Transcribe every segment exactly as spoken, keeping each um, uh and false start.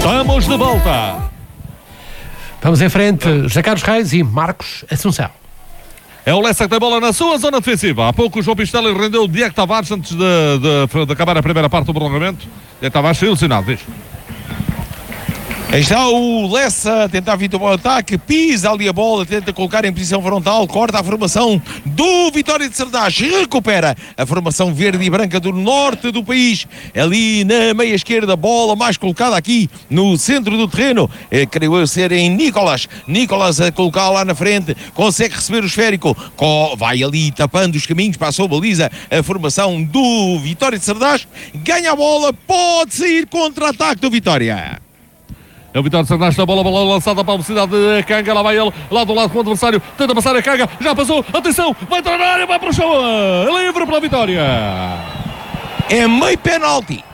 Estamos de volta. Vamos em frente, José Carlos Reis e Marcos Assunção. É o Lessa que tem bola na sua zona defensiva. Há pouco o João Pistelli rendeu o Diego Tavares antes de, de, de acabar a primeira parte do prolongamento. Diego Tavares saiu ilusionado, diz. Aí está o Lessa a tentar vir o ataque, pisa ali a bola, tenta colocar em posição frontal, corta a formação do Vitória de Serdás, recupera a formação verde e branca do norte do país, ali na meia esquerda, bola mais colocada aqui no centro do terreno, é, creio eu ser em Nicolas, Nicolas a colocar lá na frente, consegue receber o esférico, vai ali tapando os caminhos para a sua baliza, a formação do Vitória de Serdás, ganha a bola, pode sair contra-ataque do Vitória. É o Vitória de Serdás na bola, bola lançada para a velocidade de Canga, lá vai ele, lá do lado com o adversário, tenta passar a Canga, já passou, atenção, vai entrar na área, vai para o chão, livre para a Vitória. É meio penalti.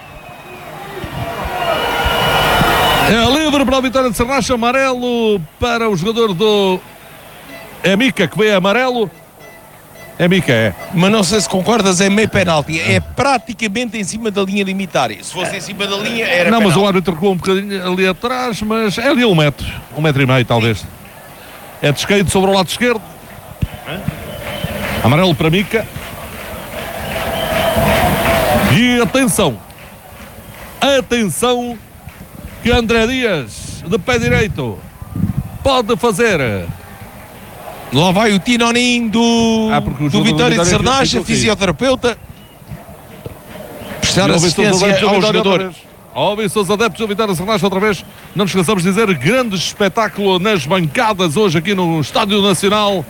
É livre para a Vitória de Serdás, amarelo para o jogador do... É Mica que vê amarelo. É Mica, é. Mas não sei se concordas, é meio penalti. É praticamente em cima da linha limitar. Se fosse em cima da linha, era Não, penalti. mas o árbitro recuou um bocadinho ali atrás, mas é ali um metro. Um metro e meio, talvez. É descaído sobre o lado esquerdo. Amarelo para Mica. E atenção. Atenção que André Dias, de pé direito, pode fazer... Lá vai o Tinonim do, ah, do Vitória de Serdás, a fisioterapeuta, prestar assistência ao jogador. Ouvem-se os adeptos do Vitória de Serdás outra vez. Não nos esqueçamos de dizer, grande espetáculo nas bancadas hoje aqui no Estádio Nacional.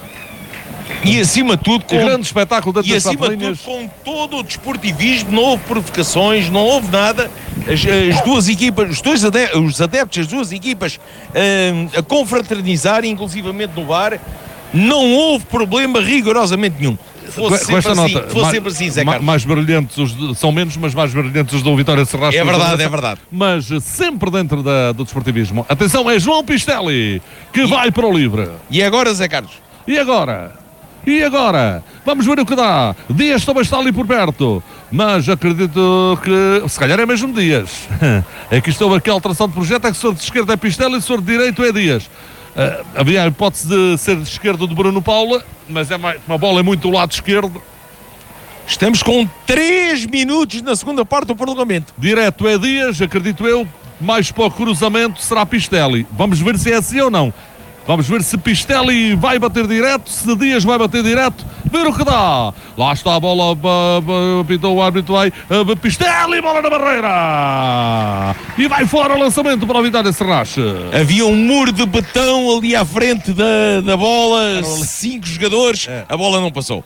E acima de tudo, com, grande espetáculo dentro e das acima de tudo com todo o desportivismo, não houve provocações, não houve nada. As, as duas equipas, os dois adeptos, os adeptos, as duas equipas uh, a confraternizarem, inclusivamente no bar, não houve problema rigorosamente nenhum. Fosse com esta assim, nota, fosse mais, sempre assim, Zé Carlos. Mais brilhantes, os, são menos, mas mais brilhantes os do Vitória de Serdás. É verdade, é verdade. Mas sempre dentro da, do desportivismo. Atenção, é João Pistelli que e, vai para o livre. E agora, Zé Carlos? E agora? E agora? Vamos ver o que dá. Dias também está ali por perto. Mas acredito que se calhar é mesmo Dias. É que estou aqui a alteração de projeto. É que se for de esquerda é Pistelli e se for de direito é Dias. Uh, havia a hipótese de ser de esquerda de Bruno Paula, mas é mais, uma bola é muito do lado esquerdo. Estamos com três minutos na segunda parte do prolongamento. Direto é Dias, acredito eu. Mais para o cruzamento será Pistelli. Vamos ver se é assim ou não. Vamos ver se Pistelli vai bater direto, se Dias vai bater direto, ver o que dá. Lá está a bola, apitou o árbitro, vai, Pistelli, bola na barreira. E vai fora o lançamento para o Vitória de Serdás. Havia um muro de betão ali à frente da, da bola, cinco jogadores, é. A bola não passou.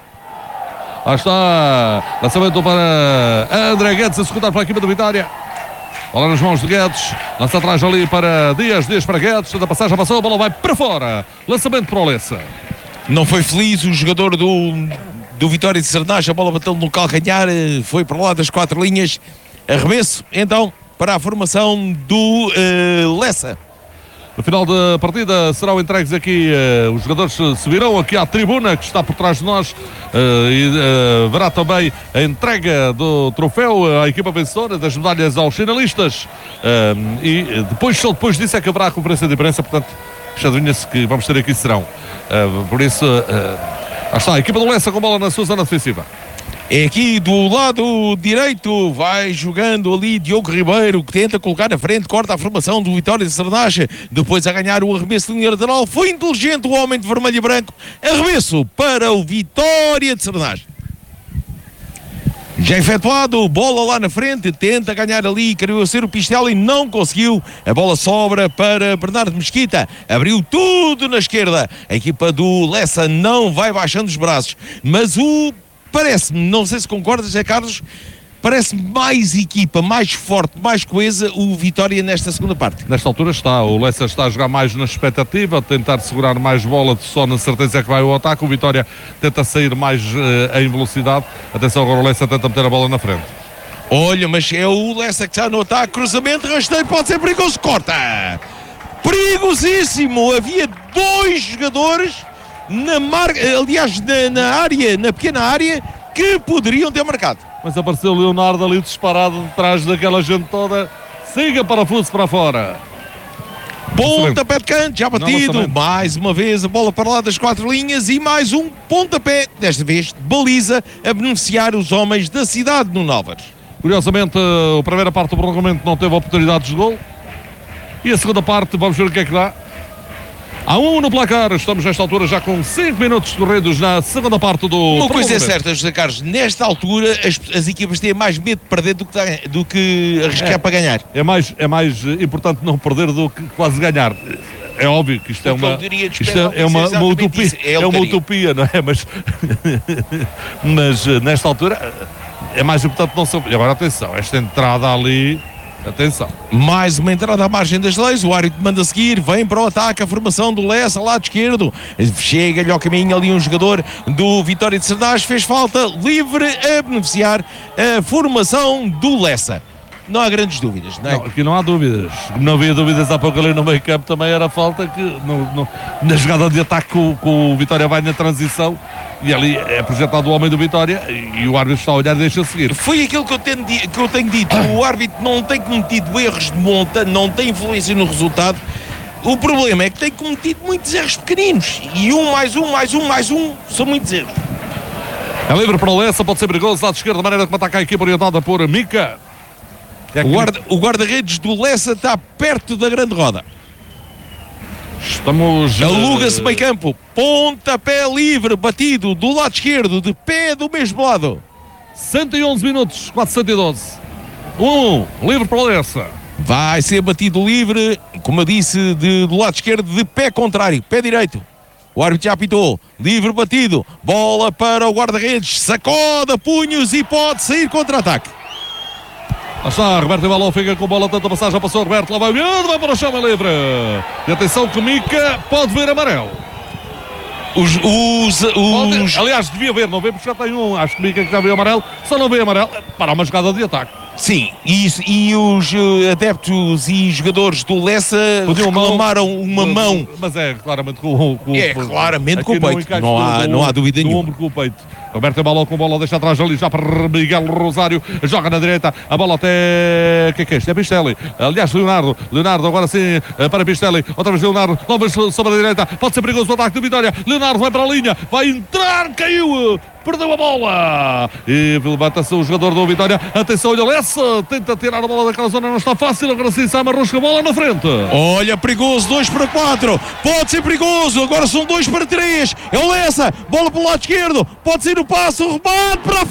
Lá está, lançamento para André Guedes, a secundar para a equipa do Vitória. Bola nas mãos de Guedes, lança atrás ali para Dias, Dias para Guedes, a passagem já passou, a bola vai para fora, lançamento para o Lessa. Não foi feliz o jogador do, do Vitória de Serdás, a bola bateu no calcanhar, foi para lá das quatro linhas, arremesso então para a formação do uh, Lessa. No final da partida serão entregues aqui, uh, os jogadores subirão aqui à tribuna que está por trás de nós uh, e uh, verá também a entrega do troféu à equipa vencedora, das medalhas aos finalistas uh, e depois, só depois disso é que haverá a conferência de imprensa, portanto, adivinha-se que vamos ter aqui serão. Uh, por isso, uh, lá está, a equipa do Lessa com bola na sua zona defensiva. É aqui do lado direito, vai jogando ali Diogo Ribeiro, que tenta colocar na frente, corta a formação do Vitória de Serdás, depois a ganhar o arremesso de linha lateral, foi inteligente o homem de vermelho e branco, arremesso para o Vitória de Serdás. Já efetuado, bola lá na frente, tenta ganhar ali, queria ser o Pistelli, não conseguiu, a bola sobra para Bernardo Mesquita, abriu tudo na esquerda, a equipa do Lessa não vai baixando os braços, mas o parece-me, não sei se concordas, José Carlos, parece mais equipa, mais forte, mais coesa o Vitória nesta segunda parte. Nesta altura está, o Lessa está a jogar mais na expectativa, a tentar segurar mais bola, só na certeza que vai o ataque, o Vitória tenta sair mais uh, em velocidade, atenção agora o Lessa tenta meter a bola na frente. Olha, mas é o Lessa que está no ataque, cruzamento, rasteiro, pode ser perigoso, corta! Perigosíssimo, havia dois jogadores na marca, aliás, na, na área, na pequena área, que poderiam ter marcado. Mas apareceu o Leonardo ali disparado detrás daquela gente toda, siga parafuso para fora. Pontapé de canto, já batido, lançamento. mais uma vez a bola para lá das quatro linhas e mais um pontapé, desta vez de baliza, a beneficiar os homens da cidade no Álvares. Curiosamente, a primeira parte do prolongamento não teve oportunidades de gol. E a segunda parte, vamos ver o que é que dá. Há um no placar, estamos nesta altura já com cinco minutos corridos na segunda parte do Uma coisa é prolongamento. certa, José Carlos, nesta altura as, as equipas têm mais medo de perder do que, do que arriscar É. para ganhar. É mais, é mais eh, importante não perder do que quase ganhar. É óbvio que isto é O que uma, eu diria de isto é, Espanha é uma, é uma exatamente utopia, isso, é é uma lotaria. utopia, não é? Mas, mas eh, nesta altura eh, é mais importante não ser. E agora atenção, esta entrada ali, atenção. Mais uma entrada à margem das leis, o árbitro manda seguir, vem para o ataque, a formação do Lessa, lado esquerdo, chega-lhe ao caminho ali um jogador do Vitória de Serdás, fez falta, livre a beneficiar a formação do Lessa. Não há grandes dúvidas, não é? Não, aqui não há dúvidas. Não havia dúvidas há pouco ali no meio campo, também era falta que no, no, na jogada de ataque com, com o Vitória vai na transição e ali é projetado o homem do Vitória e, e o árbitro está a olhar e deixa seguir. Foi aquilo que eu, tenho, di- que eu tenho dito, o árbitro não tem cometido erros de monta, não tem influência no resultado. O problema é que tem cometido muitos erros pequeninos e um mais um, mais um, mais um, são muitos erros. É livre para o Lessa, pode ser perigoso, lado esquerdo, a maneira como ataca a equipa orientada por Mica. O guarda- o guarda-redes do Lessa está perto da grande roda. Estamos. Aluga-se eh, meio campo, pontapé livre, batido do lado esquerdo, de pé do mesmo lado. cento e onze minutos, quatrocentos e doze. Um, livre para o Lessa. Vai ser batido livre, como eu disse, de, do lado esquerdo, de pé contrário, pé direito. O árbitro já apitou, livre batido, bola para o guarda-redes, sacode punhos e pode sair contra-ataque. Lá está, Roberto Balão fica com bola, tanta passagem, já passou Roberto, lá vai o miúdo, vai para o chão, é livre. E atenção que Mica pode ver amarelo. Os, os, Pode- os, aliás, devia ver, não vê porque já tem um, acho que Mica que já viu amarelo, só não vê amarelo para uma jogada de ataque. sim, e, isso- e os eh, adeptos e jogadores do Lessa Pediu uma mão. reclamaram uma mão. Mas é claramente com, com É claramente com aqui o peito. encaixe Não há- do- não há dúvida do nenhuma. ombro com o peito. Roberto Balão com bola, deixa atrás ali já para Miguel Rosário, joga na direita, a bola até. O que é que é isto? É Pistelli. Aliás, Leonardo, Leonardo agora sim eh, para Pistelli, outra vez Leonardo, novas sobre a direita, pode ser perigoso o ataque de Vitória. Leonardo vai para a linha, vai entrar, caiu, perdeu a bola e levanta-se o jogador do Vitória. Atenção, olha Lessa, tenta tirar a bola daquela zona, não está fácil. Agora sim, Sama arrosca a bola na frente. Olha, perigoso, dois para quatro, pode ser perigoso, agora são dois para três, é o Lessa, bola para o lado esquerdo, pode ser o passo, rebate para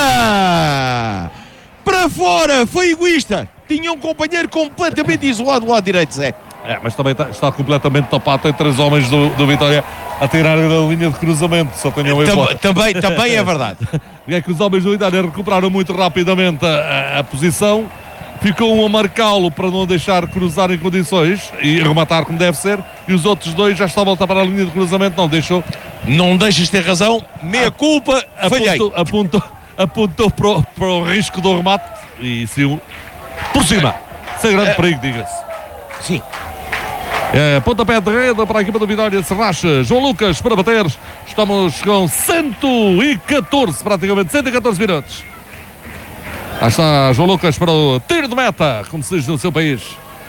fora, para fora, foi egoísta, tinha um companheiro completamente isolado do lado direito, Zé. É, mas também está, está completamente tapado. Tem três homens do, do Vitória a tirar da linha de cruzamento. Só tenham em Tam- conta. também, também é verdade. E é que os homens do Vitória recuperaram muito rapidamente a, a- a posição. Ficou um a marcá-lo para não deixar cruzar em condições e rematar como deve ser. E os outros dois já estavam a tapar a linha de cruzamento. Não deixou. Não deixas de ter razão, meia culpa, falhei. Apontou, apontou, apontou para, o, para o risco do remate. E sim, por cima. Sem grande perigo, diga-se. Sim. É, pontapé de rede para a equipa do Vitória de Serrache. João Lucas para bater. Estamos com cento e catorze, praticamente cento e catorze minutos. Lá está João Lucas para o tiro de meta, como se diz no seu país.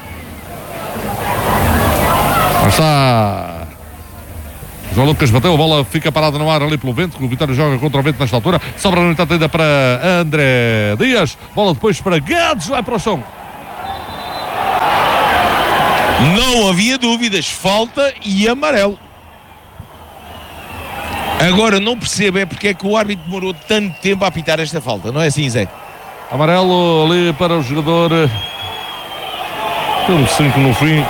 Lá está. João Lucas bateu, a bola fica parada no ar ali pelo vento, que o Vitória joga contra o vento nesta altura. Sobra no entanto ainda para André Dias. Bola depois para Guedes, vai para o chão. Não havia dúvidas, falta e amarelo. Agora não percebo é porque é que o árbitro demorou tanto tempo a apitar esta falta, não é assim, Zé? Amarelo ali para o jogador. Tem um cinco no fim.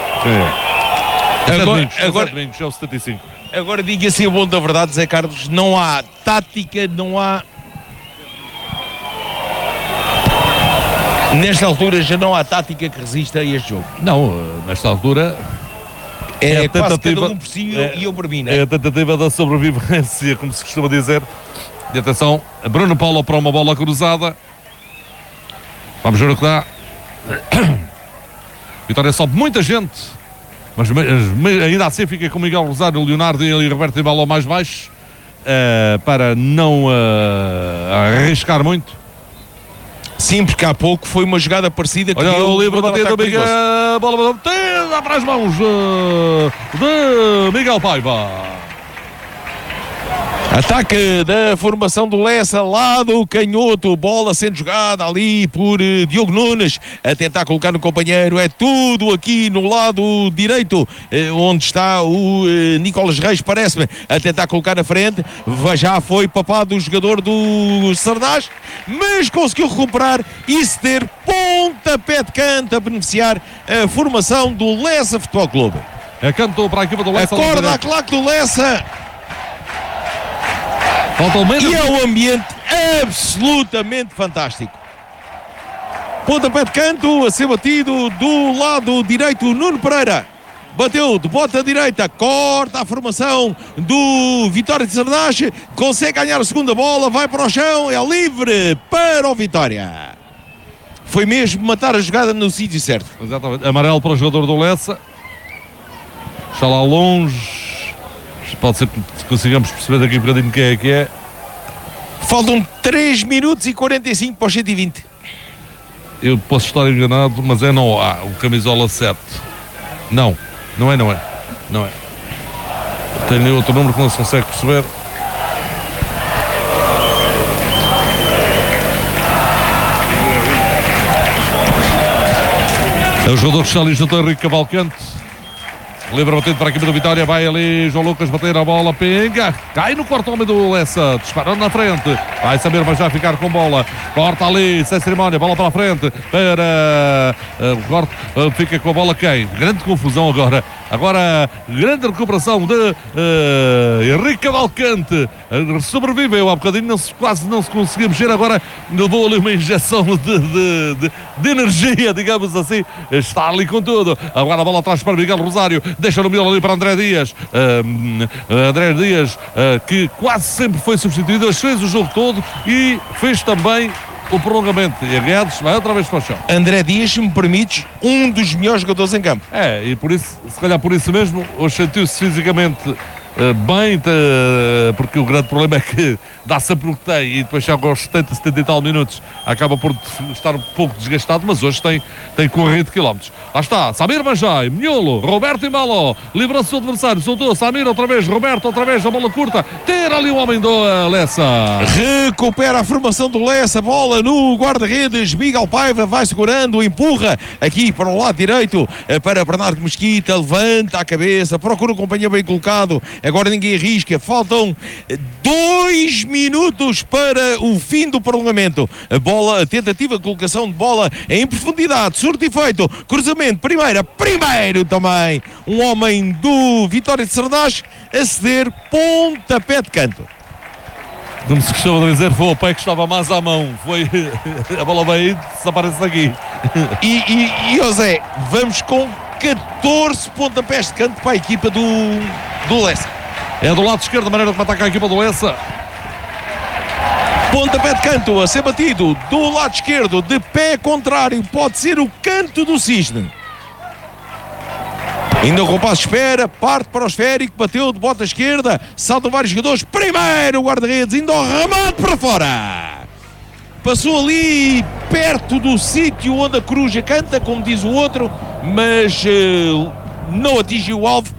É. Agora- Domingos, agora- Domingos, é o setenta e cinco. Agora diga-se a bom da verdade, Zé Carlos, não há tática, não há... Nesta altura já não há tática que resista a este jogo. Não, nesta altura É, a quase tentativa- cada um por si é- e eu por mim, é né? a tentativa da sobrevivência, como se costuma dizer. E atenção, Bruno Paulo para uma bola cruzada. Vamos ver o que dá. Vitória sobe muita gente, mas me- me- ainda assim fica com Miguel Rosário, Leonardo e Roberto em bola mais baixo, eh, para não eh, arriscar muito. Sim, porque há pouco foi uma jogada parecida. Olha o livre batido do Miguel, bola batida para as mãos uh, de Miguel Paiva. Ataque da formação do Lessa, lado canhoto, bola sendo jogada ali por uh, Diogo Nunes, a tentar colocar no companheiro, é tudo aqui no lado direito, uh, onde está o uh, Nicolas Reis, parece-me, a tentar colocar na frente, já foi papado o jogador do Sardás, mas conseguiu recuperar e ceder pontapé de canto a beneficiar a formação do Lessa Futebol Clube. É canto para a equipa do Lessa. Acorda a claque do Lessa. E é um ambiente absolutamente fantástico. Pontapé de canto a ser batido do lado direito, Nuno Pereira. Bateu de bota direita, corta a formação do Vitória de Sardás, consegue ganhar a segunda bola, vai para o chão, é livre para o Vitória. Foi mesmo matar a jogada no sítio certo. Exatamente. Amarelo para o jogador do Lessa. Está lá longe. Pode ser que consigamos perceber daqui um bocadinho quem é que é. Faltam três minutos e quarenta e cinco para os cento e vinte. Eu posso estar enganado, mas é não há. O camisola sete. Não, não é, não é. Não é. Tem outro número que não se consegue perceber. É o jogador que está ali junto ao Henrique Cavalcante. Livre batido para a equipe do Vitória, vai ali João Lucas bater a bola, pinga, cai no quarto homem do Lessa, disparando na frente, vai saber, mas já ficar com bola, corta ali, sem cerimónia, bola para a frente, para uh, corta, uh, fica com a bola quem? Grande confusão agora, agora grande recuperação de uh, Henrique Cavalcante, uh, sobreviveu há bocadinho, não se, quase não se conseguia mexer, agora levou ali uma injeção de, de, de, de energia, digamos assim, está ali com tudo, agora a bola atrás para Miguel Rosário, deixa no miolo ali para André Dias. Uh, André Dias, uh, que quase sempre foi substituído, hoje fez o jogo todo e fez também o prolongamento. E a Guedes vai outra vez para o chão. André Dias, se me permites, um dos melhores jogadores em campo. É, e por isso, se calhar por isso mesmo, hoje sentiu-se fisicamente uh, bem, uh, porque o grande problema é que dá sempre o que tem e depois chega aos setenta, setenta e tal minutos, acaba por estar um pouco desgastado, mas hoje tem, tem corrido quilómetros. Lá está, Samir Manjai, Miolo, Roberto Imbalo, livrou-se o adversário, soltou Samir outra vez, Roberto outra vez, a bola curta, ter ali o homem do uh, Lessa. Recupera a formação do Lessa, bola no guarda-redes, Miguel Paiva vai segurando, empurra aqui para o lado direito, para Bernardo Mesquita, levanta a cabeça, procura um companheiro bem colocado, agora ninguém arrisca, faltam dois minutos para o fim do prolongamento. A bola, a tentativa de colocação de bola em profundidade, surto e feito, cruzamento, primeira, primeiro também, um homem do Vitória de Sardás a ceder pontapé de canto. Como se costuma dizer, foi o pé que estava mais à mão, foi a bola veio e desaparece daqui. E, e, e José, vamos com catorze pontapés de canto para a equipa do, do Lessa. É do lado esquerdo a maneira como ataca a equipa do Lessa. Pontapé de canto a ser batido do lado esquerdo, de pé contrário, pode ser o canto do Cisne. Ainda o compasso espera, parte para o esférico, bateu de bota esquerda, saltam vários jogadores, primeiro o guarda-redes, ainda o remate para fora. Passou ali perto do sítio onde a coruja canta, como diz o outro, mas uh, não atingiu o alvo.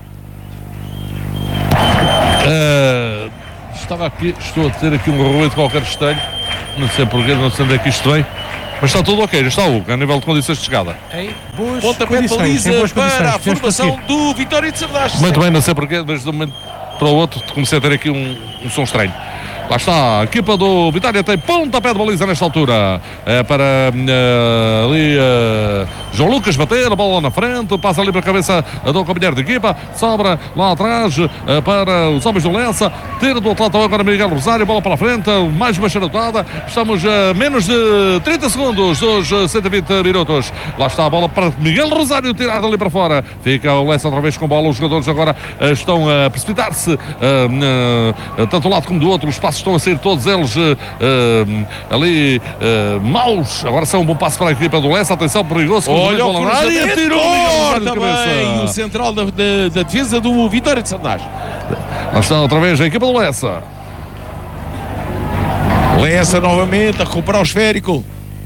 Uh, estava aqui, estou a ter aqui um ruído qualquer estranho, não sei porquê, não sei onde é que isto vem, mas está tudo ok, já está o a nível de condições de chegada. Em boas Pontapé de baliza para a formação do Vitória de Sardás. Muito bem, não sei porquê, mas de um momento para o outro comecei a ter aqui um, um som estranho. Lá está, a equipa do Vitória tem pontapé de baliza nesta altura. É para uh, ali uh, João Lucas bater, a bola na frente, passa ali para a cabeça do companheiro de equipa, sobra lá atrás uh, para os homens do Lessa, tira do outro lado agora Miguel Rosário, bola para a frente, mais uma charutada, estamos a menos de trinta segundos dos cento e vinte minutos. Lá está a bola para Miguel Rosário, tirada ali para fora, fica o Lessa outra vez com bola, os jogadores agora uh, estão a precipitar-se, uh, uh, tanto do lado como do outro, os passos estão a ser todos eles uh, uh, ali uh, maus. Agora são um bom passo para a equipa do Lessa. Atenção, perigoso. Olha o cruzamento, tirou também o central da, da, da defesa do Vitória de Sardás. Lá está outra vez a equipa do Lessa. Lessa novamente a recuperar o esférico.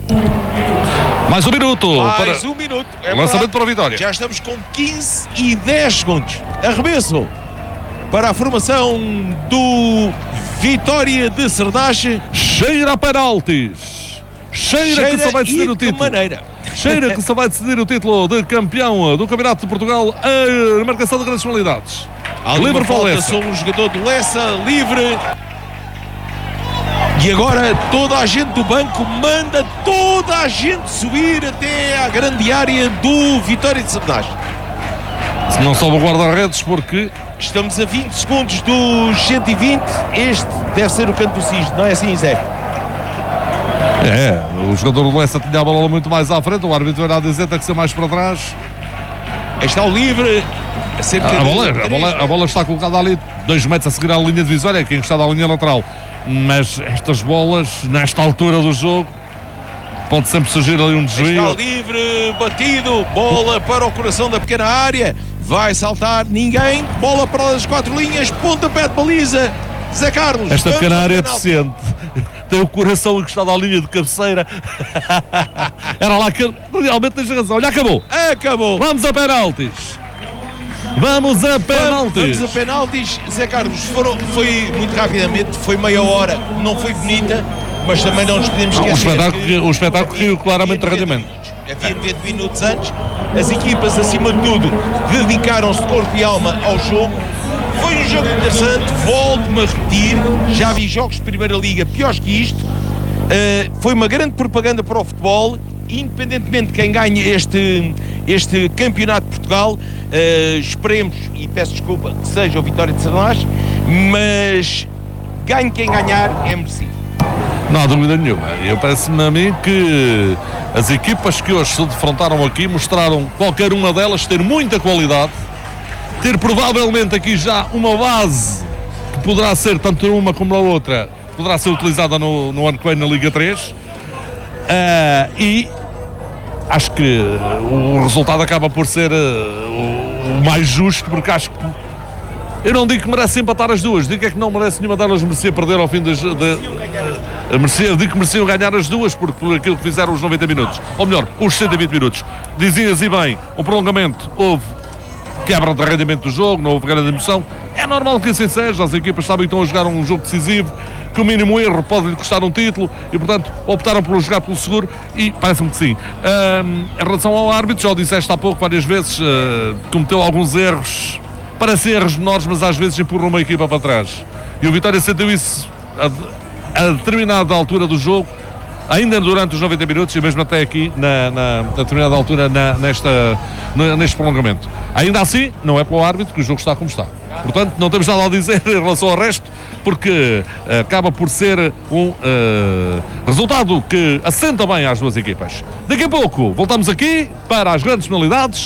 Mais um minuto. Mais para... um minuto. É lançamento verdade. para a Vitória. Já estamos com quinze e dez segundos. Arremesso para a formação do Vitória de Cerdache. Cheira a penaltis. Cheira, Cheira que só vai decidir e o que título. maneira. Cheira que só vai decidir o título de campeão do Campeonato de Portugal. A marcação de grandes penalidades. Livre para o Lessa. Sou um jogador do Lessa, livre. E agora toda a gente do banco manda toda a gente subir até à grande área do Vitória de Cerdache. Se não soube o guarda-redes porque... Estamos a vinte segundos dos cento e vinte. Este deve ser o canto do cisne, não é assim, Zé? É, o jogador do Lessa tinha a bola muito mais à frente. O árbitro era a dizer que tem que ser mais para trás. Está o livre. A, a, bola, a, bola, a bola está colocada ali dois metros a seguir à linha divisória, aqui encostada à linha lateral. Mas estas bolas, nesta altura do jogo, pode sempre surgir ali um desvio. Está livre, batido, bola para o coração da pequena área. Vai saltar ninguém, bola para as quatro linhas, pontapé de baliza. Zé Carlos. Esta pequena área é deficiente. Tem o coração encostado à linha de cabeceira. Era lá que realmente tens razão. Já acabou. Acabou. Vamos a penaltis. Vamos a penaltis. Vamos a penaltis. Zé Carlos, foram, foi muito rapidamente, foi meia hora, não foi bonita, mas também não nos podemos esquecer. O espetáculo, que, o espetáculo caiu claramente de rendimento. Havia noventa minutos antes, as equipas, acima de tudo, dedicaram-se de corpo e alma ao jogo. Foi um jogo interessante, volto-me a repetir, já vi jogos de Primeira Liga piores que isto. Uh, foi uma grande propaganda para o futebol, independentemente de quem ganhe este, este campeonato de Portugal. Uh, esperemos, e peço desculpa, que seja o Vitória de Cerdache, mas ganhe quem ganhar é merecido. Não há dúvida nenhuma. Eu parece-me a mim que as equipas que hoje se defrontaram aqui mostraram qualquer uma delas ter muita qualidade, ter provavelmente aqui já uma base que poderá ser, tanto uma como a outra, poderá ser utilizada no, no ano que vem na Liga três. Uh, e acho que o resultado acaba por ser uh, o, o mais justo, porque acho que eu não digo que merece empatar as duas, digo é que não merece nenhuma delas merecer perder ao fim das. De, de, merecer, digo que mereciam ganhar as duas por, por aquilo que fizeram os noventa minutos, ou melhor, os cento e vinte minutos. Dizias e bem, um prolongamento, houve quebra de rendimento do jogo, não houve grande emoção. É normal que assim seja, as equipas sabem que estão a jogar um jogo decisivo, que o mínimo erro pode lhe custar um título e, portanto, optaram por jogar pelo seguro e parece-me que sim. Um, em relação ao árbitro, já o disseste há pouco várias vezes, uh, cometeu alguns erros, parecem erros menores, mas às vezes empurram uma equipa para trás. E o Vitória sentiu isso a, a determinada altura do jogo, ainda durante os noventa minutos e mesmo até aqui, na, na, a determinada altura, na, nesta, na, neste prolongamento. Ainda assim, não é pelo árbitro que o jogo está como está. Portanto, não temos nada a dizer em relação ao resto, porque uh, acaba por ser um uh, resultado que assenta bem às duas equipas. Daqui a pouco voltamos aqui para as grandes penalidades.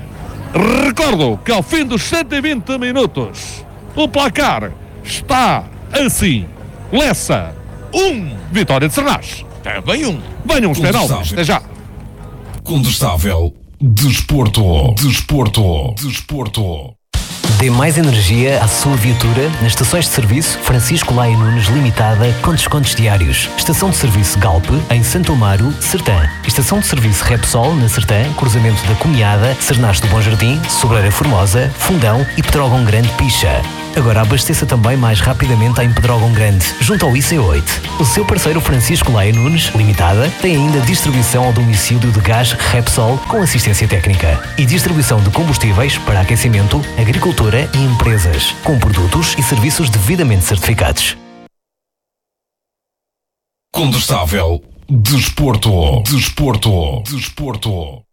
Recordo que ao fim dos cento e vinte minutos o placar está assim: Lessa um, Vitória de Cerdache também um. Venham os penaltis, até já. Condestável Desporto, Desporto, Desporto. Dê mais energia à sua viatura nas estações de serviço Francisco Laia Nunes Limitada com descontos diários. Estação de serviço Galp em Santo Amaro, Sertã. Estação de serviço Repsol na Sertã, cruzamento da Comiada, Cernache do Bom Jardim, Sobreira Formosa, Fundão e Pedrógão Grande Picha. Agora abasteça também mais rapidamente em Pedrógão Grande, junto ao I C oito. O seu parceiro Francisco Laia Nunes Limitada tem ainda distribuição ao domicílio de gás Repsol com assistência técnica e distribuição de combustíveis para aquecimento, agricultura e empresas, com produtos e serviços devidamente certificados. Condestável Desporto, Desporto, Desporto.